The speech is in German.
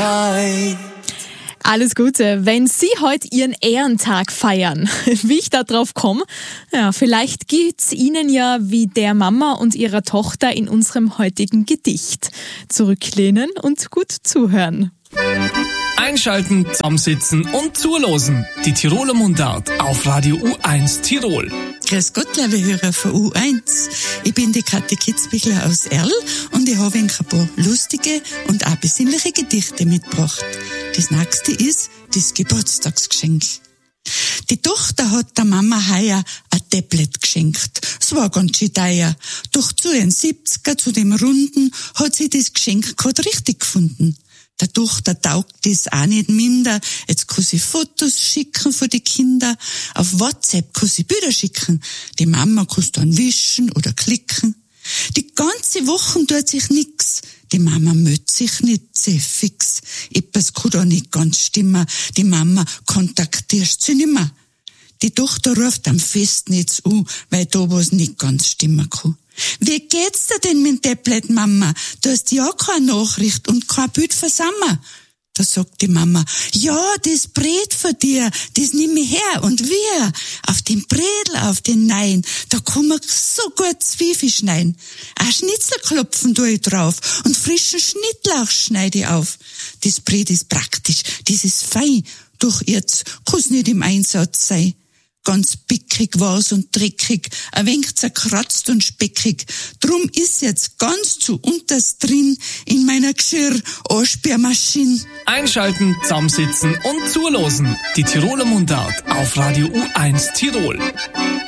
Zeit. Alles Gute, wenn Sie heute Ihren Ehrentag feiern. Wie ich da drauf komme? Ja, vielleicht geht's Ihnen ja wie der Mama und ihrer Tochter in unserem heutigen Gedicht. Zurücklehnen und gut zuhören. Einschalten, zusammensitzen und zulosen. Die Tiroler Mundart auf Radio U1 Tirol. Grüß Gott, liebe Hörer von U1. Ich bin die Kathi Kitzbichler aus Erl und ich habe ein paar lustige und auch besinnliche Gedichte mitgebracht. Das nächste ist das Geburtstagsgeschenk. Die Tochter hat der Mama heuer ein Tablet geschenkt. Es war ganz schön teuer. Doch zu ihren 70er, zu dem Runden, hat sie das Geschenk gerade richtig gefunden. Der Tochter taugt das auch nicht minder. Jetzt kann sie Fotos schicken von den Kindern. Auf WhatsApp kann sie Bilder schicken. Die Mama kann dann wischen oder klicken. Die ganze Woche tut sich nix. Die Mama meldet sich nicht sehr fix. Etwas kann da nicht ganz stimmen. Die Mama kontaktiert sie nimmer. Die Tochter ruft am Festnetz an, weil da was nicht ganz stimmen kann. Wie geht's dir denn mit dem Tablet, Mama? Du hast ja keine Nachricht und kein Bild versammeln. Da sagt die Mama, ja, das Brät von dir, das nimm ich her. Und wir, auf dem Bredel, auf den Nein, da kann man so gut Zwiebel schneiden. Ein Schnitzelklopfen tue ich drauf und frischen Schnittlauch schneide ich auf. Das Brät ist praktisch, das ist fein, doch jetzt kann's nicht im Einsatz sein. Ganz pickig war's und dreckig, ein wenig zerkratzt und speckig. Drum ist jetzt ganz zu unterst drin in meiner Geschirr-Ansperrmaschine. Einschalten, zusammensitzen und zulosen. Die Tiroler Mundart auf Radio U1 Tirol.